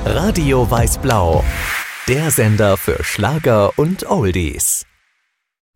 Radio Weiß-Blau, der Sender für Schlager und Oldies.